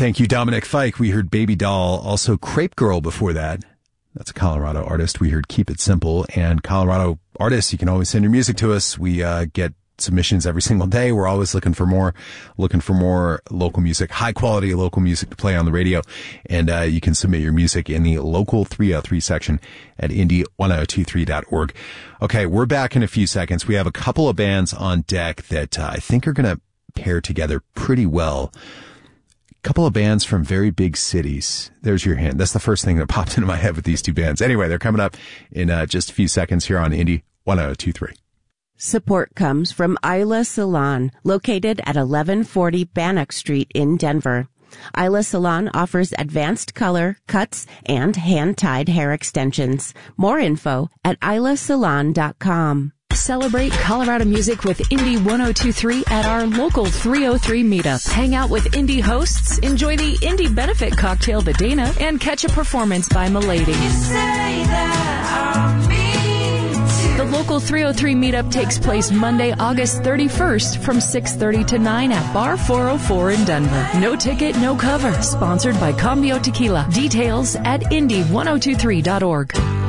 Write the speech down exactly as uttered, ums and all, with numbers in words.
Thank you, Dominic Fike. We heard Baby Doll, also Crepe Girl before that. That's a Colorado artist. We heard Keep It Simple. And Colorado artists, you can always send your music to us. We uh, get submissions every single day. We're always looking for more, looking for more local music, high quality local music to play on the radio. And uh, you can submit your music in the Local three oh three section at Indy ten twenty-three dot org. Okay, we're back in a few seconds. We have a couple of bands on deck that uh, I think are going to pair together pretty well. Couple of bands from very big cities. There's your hint. That's the first thing that popped into my head with these two bands. Anyway, they're coming up in uh, just a few seconds here on Indy ten twenty-three. Support comes from Isla Salon, located at eleven forty Bannock Street in Denver. Isla Salon offers advanced color, cuts, and hand-tied hair extensions. More info at isla salon dot com. Celebrate Colorado music with Indy ten twenty-three at our local three oh three meetup. Hang out with Indy hosts, enjoy the Indy benefit cocktail The Dana, and catch a performance by Milady. You say that I'm mean to The local three oh three meetup takes place Monday, August thirty-first from six thirty to nine at Bar four oh four in Denver. No ticket, no cover. Sponsored by Cambio Tequila. Details at Indy ten twenty-three dot org.